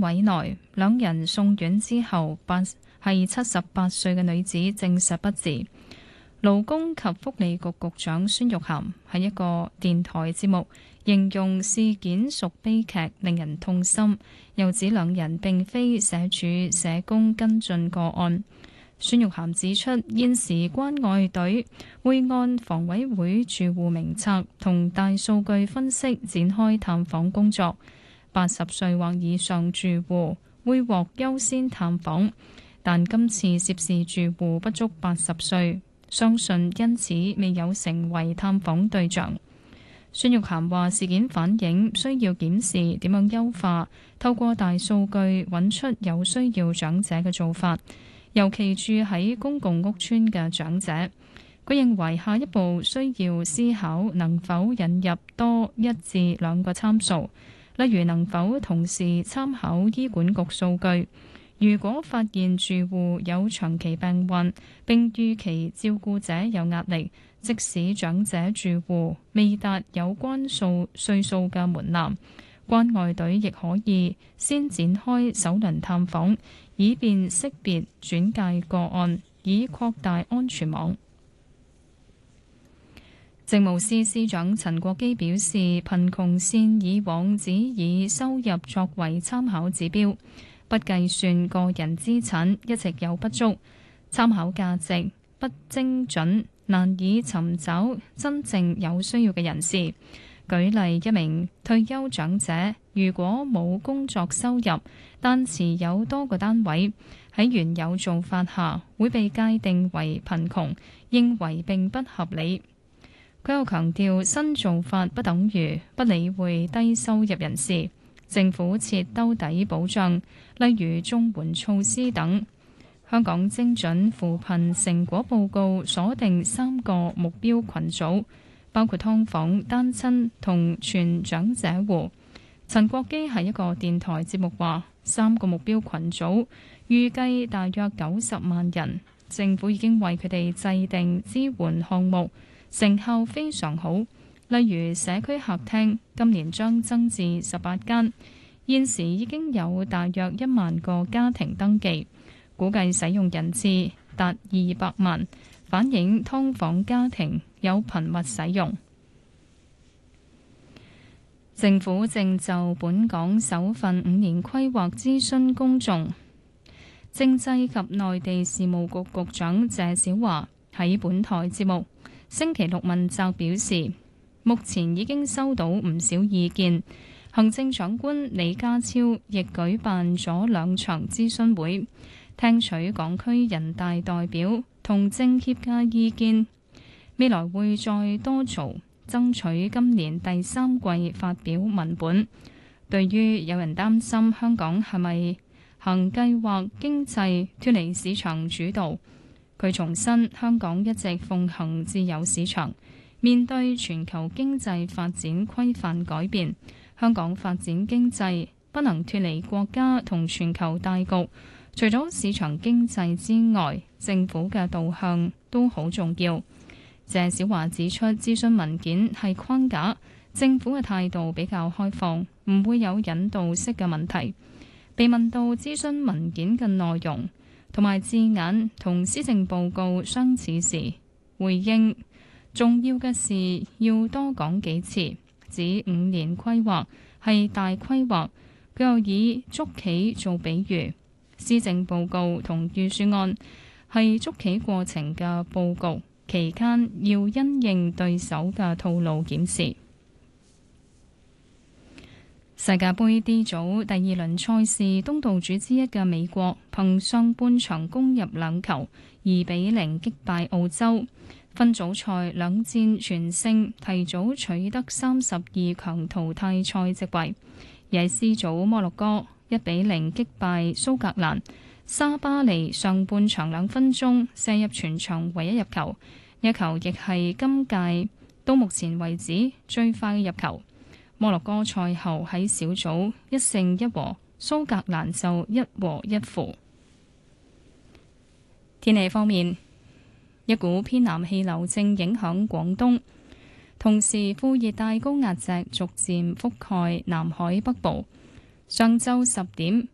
委內，兩人送院之後，係78歲嘅女子證實不治。勞工及福利局局長孫玉菡喺一個電台節目形容事件屬悲劇，令人痛心，又指兩人並非社署社工跟進個案。孫玉菡指出，現時關愛隊會按房委會住戶名冊同大數據分析展開探訪工作，80歲或以上住戶會獲優先探訪，但今次涉事住戶不足80歲，相信因此未有成為探訪對象。孫玉菡話：事件反映需要檢視點樣優化，透過大數據揾出有需要長者嘅做法。尤其住喺公共屋邨嘅長者，佢認為下一步需要思考能否引入多1至2個參數，例如能否同時參考醫管局數據。如果發現住戶有長期病患，並預期照顧者有壓力，即使長者住戶未達有關歲數嘅門檻，關愛隊亦可以先展開首輪探訪，以便識別轉介個案，以擴大安全網。政務司司長陳國基表示，貧窮線以往只以收入作為參考指標，不計算個人資產，一直有不足，參考價值不精準，難以尋找真正有需要嘅人士。舉例，一名退休長者如果冇工作收入，但持有多個單位，喺原有做法下會被界定為貧窮，認為並不合理。佢又強調，新做法不等於不理會低收入人士，政府設兜底保障，例如綜援措施等。香港精準扶貧成果報告鎖定3個目標群組，包括劏房、單親同全長者戶。陳國基喺一個電台節目話，3個目標群組預計大約90萬人，政府已經為佢哋制定支援項目，成效非常好。例如社區客廳，今年將增至18間，現時已經有大約1萬個家庭登記，估計使用人次達200萬，反映劏房家庭有頻密使用。政府正就本港首份5年規劃諮詢公眾。政制及內地事務局局長謝小華喺本台節目星期六問責表示，目前已經收到唔少意見，行政長官李家超亦舉辦咗2場諮詢會，聽取港區人大代表同政協嘅意見，未來會再多做，爭取今年第3季發表文本。對於有人擔心香港係咪行計劃經濟脫離市場主導，佢重申香港一直奉行自由市場，面對全球經濟發展規範改變，香港發展經濟不能脫離國家同全球大局。除咗市場經濟之外，政府嘅導向都好重要。謝小華指出，諮詢文件係框架，政府嘅態度比較開放，唔會有引導式嘅問題。被問到諮詢文件嘅內容同埋字眼同施政報告相似時，回應重要嘅事要多講幾次，指5年規劃係大規劃。佢又以捉棋做比喻，施政報告同預算案係捉棋過程嘅報告，期間要因應對手嘅套路檢視。世界盃 D 組第2輪賽事，東道主之一嘅美國憑上半場攻入2球，2-0擊敗澳洲。分組賽2戰全勝，提早取得32強淘汰賽席位。而喺 C 組，摩洛哥1-0擊敗蘇格蘭，沙巴尼上半場2分鐘射入全場唯一入球，一球亦係今屆到目前為止最快嘅入球。摩洛哥賽後喺小組1勝1和，蘇格蘭就1和1負。天氣方面，一股偏南氣流正影響廣東，同時副熱帶高壓脊逐漸覆蓋南海北部。上晝10點。